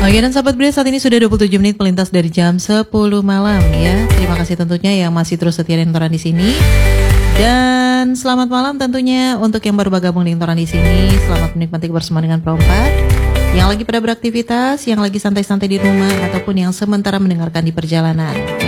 Oke, dan sahabat Bria, saat ini sudah 27 menit melintas dari jam 10 malam ya. Terima kasih tentunya yang masih terus setia di Lingkaran di sini. Dan selamat malam tentunya untuk yang baru bergabung di Lingkaran di sini. Selamat menikmati bersama dengan perempat yang lagi pada beraktivitas, yang lagi santai-santai di rumah ataupun yang sementara mendengarkan di perjalanan.